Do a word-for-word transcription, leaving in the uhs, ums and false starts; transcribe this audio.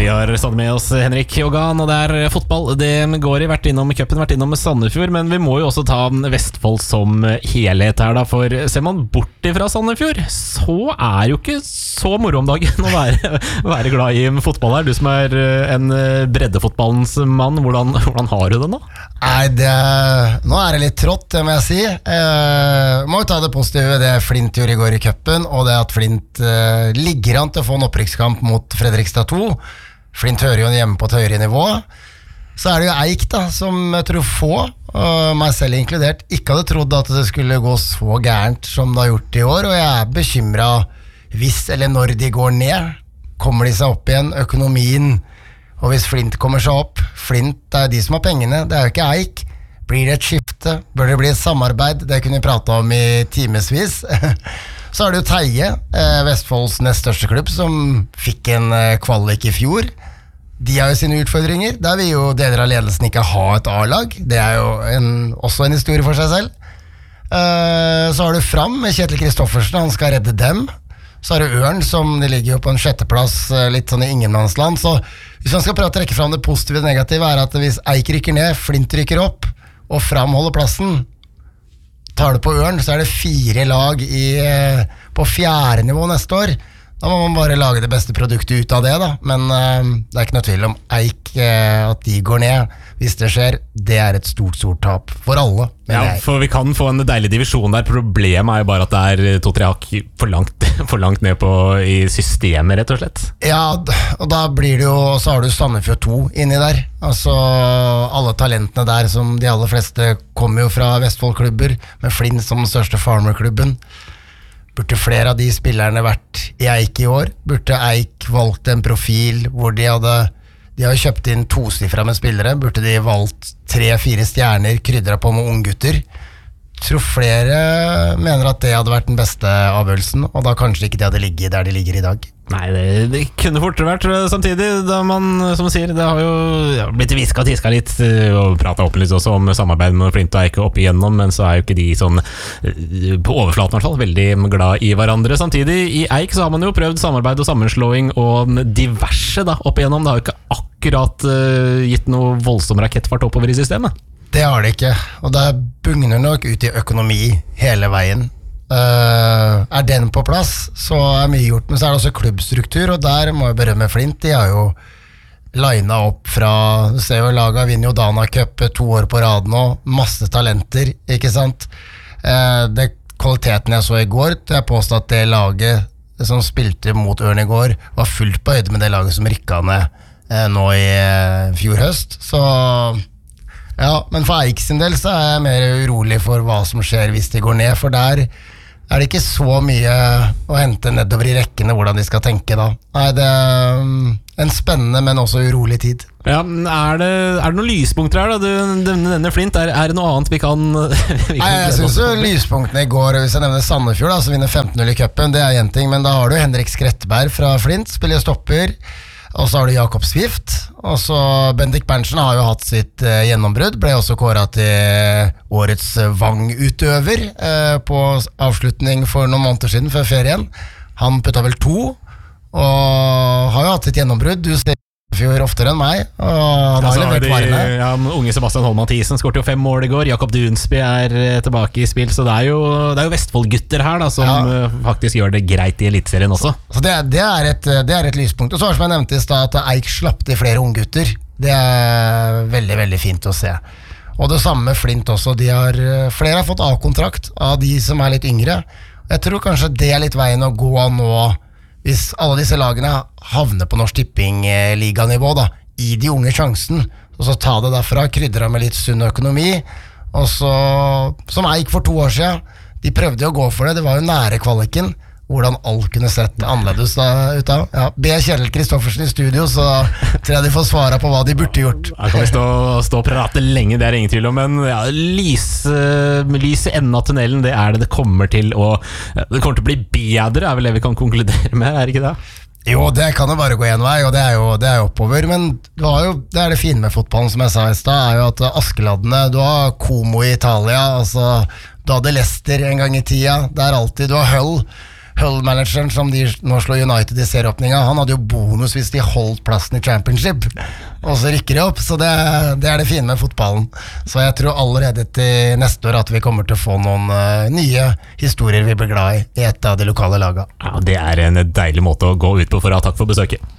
har satt med oss Henrik Jogan, og det er fotball. Det går i, vært innom cupen, vært innom Sandefjord, men vi må jo også ta Vestfold som helhet her da, for ser man bort ifra Sandefjord, så er jo ikke så moro om dagen å være, være glad i fotball her. Du som er en breddefotballens mann, hvordan, hvordan har du det nå? Nei, det, nå er det litt trått, det må jeg si. Eh, må jo ta det positive, det Flint gjorde i går i cupen, og det at Flint eh, ligger an til å få en opprykkskamp mot Fredrikstad to. Flint hører jo hjemme på et høyere nivå. Så er det jo Eik da, som jeg tror få, og meg selv inkludert, ikke hadde trodd at det skulle gå så gærent som det har gjort i år, og jeg er bekymret hvis eller når de går ned, kommer de seg opp igjen, økonomien. Og hvis Flint kommer seg opp, Flint det er de som har pengene, det er jo ikke Eik. Blir det et skifte? Bør det bli et samarbeid? Det kunne vi prate om i timesvis. Så er det jo Teie, eh, Vestfolds nest største klubb, som fikk en eh, kvalik i fjor. De har jo sine utfordringer. Der vil jo deler av ledelsen ikke ha et A-lag. Det er jo en, også en historie for seg selv. Eh, så har du Fram med Kjetil Kristoffersen, han skal redde dem. Så har du Ørn, som de ligger jo på en sjetteplass, litt sånn i ingenmannsland. Så hvis man skal prøve å trekke fram det positive og negative, er at hvis Eik rykker ned, Flint rykker opp, og Fram holder plassen, tar det på Ørn, så er det fire lag i, på fjerde nivå neste år. Da må man bare lage det beste produktet ut av det, da. Men uh, det er ikke noe tvil om Eik, uh, at de går ned. Hvis det skjer, det er et stort, stort tap for alle. Ja, for vi kan få en deilig divisjon der. Problemet er jo bare at det er to-tre hakk for langt, for langt ned på i systemet, rett og slett. Ja, og da blir det jo, så har du Sandefjord to inni der. Altså, alle talentene der, som de aller fleste kommer jo fra Vestfoldklubber, med Flint som den største farmerklubben. Burde flere av de spillerne vært i Eik i år? Burde Eik valgt en profil hvor de hadde De har kjøpt inn tosifra med spillere. Burde de valgt tre-fire stjerner, krydret på med unggutter? Tror flere mener at det hadde vært den beste avgjørelsen, og da kanskje ikke de hadde ligget der de ligger i dag. Nei, det, det kunne fortere vært samtidig, da man, som man sier, det har jo ja, blitt visket og tisket litt, og pratet opp litt også om samarbeid med Flint og Eik opp igjennom, men så er jo ikke de sånn, på overflaten i hvert fall, veldig glad i hverandre. Samtidig, i Eik så har man jo prøvd samarbeid og sammenslåing og diverse da, opp igjennom. Det har jo ikke akkurat uh, gitt noe voldsom rakettfart oppover i systemet. Det har det ikke, og det bugner nok ut i økonomi hele veien. Uh, er den på plass, så er mye gjort, men så er det også klubbstruktur, og der må jeg berømme Flint. De har jo linet opp fra, du ser jo laget vinner jo Dana Cup to år på rad nå, masse talenter, ikke sant? Uh, det kvaliteten jeg så i går, det er påstått at det laget som spilte mot Ørn i går, var fullt på høyde med det laget som rykket ned uh, nå i uh, fjor høst, så ja, men for Eik sin del så er jeg mer urolig for hva som skjer hvis de går ned, for der er det ikke så mye å hente nedover i rekkene hvordan de skal tenke da. Nei, det er en spennende, men også urolig tid. Ja, er det, er det noen lyspunkter her da? Du, denne, denne Flint, er, er det noe annet vi kan... vi kan Nei, jeg synes jo lyspunktene i går, hvis jeg nevner Sandefjord da, som vinner femten null i cupen, det er en ting, men da har du Henrik Skretteberg fra Flint, spiller stopper, og så har du Jakob Swift, og så Bendik Berntsen har jo hatt sitt eh, gjennombrudd, ble også kåret til årets Vang-utøver eh, på avslutning for noen måneder siden, før ferien. Han puttet vel to, og har jo hatt sitt gjennombrudd. Du ser Fjord oftere enn meg, og han har levert varene. Ja, unge Sebastian Holm Mathisen skårte jo fem mål i går. Jakob Dunsby er tilbake i spill, så det er jo, det er jo Vestfold-gutter her da, som ja. faktisk gjør det greit i Elitserien også. Så, så det, det, er et, det er et lyspunkt. Og så har som jeg nevnte i sted, at Eik slapp til flere unggutter. Det er veldig, veldig fint å se. Og det samme med Flint også. De har, flere har fått A-kontrakt av de som er litt yngre. Jeg tror kanskje det er litt veien å gå nå, hvis alle disse lagene havner på Norsk Tipping-liganivå da, i de unge sjansen, og så ta det derfra, krydre med litt sunn økonomi, og så, som Eik for to år siden, de prøvde jo å gå for det, det var jo nære kvaliken, hvordan alt kunne sett annerledes da, ut av. Ja, be Kjetil Kristoffersen i studio, så tror jeg de får svare på hva de burde gjort. Her kan vi stå, stå og prate lenge, det er ingen tvil om, men ja, lys, lys i enden av tunnelen, det er det det kommer til å, det kommer til å bli bedre, er vel det vi kan konkludere med, er det ikke det? Jo, det kan jo bare gå en vei, og det er jo, det er jo oppover, men det, var jo, det er det fine med fotballen, som jeg sa i sted, er jo at Askeladdene, du har Como i Italia, altså, du hadde Leicester en gang i tida, det er alltid, du har Hull, Hull-manageren som de nå slår United i serieåpninga, han hadde jo bonus hvis de holdt plassen i Championship, og så rykker de opp, så det, det er det fine med fotballen. Så jeg tror allerede til neste år at vi kommer til å få noen uh, nye historier vi blir glad i i et av de lokale lagene. Ja, det er en deilig måte å gå ut på for å ha takk for besøket.